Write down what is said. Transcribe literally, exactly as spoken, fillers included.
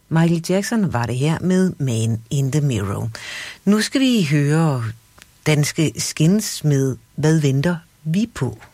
Michael Jackson var det her med Man in the Mirror. Nu skal vi høre danske Skins med Hvad venter vi på?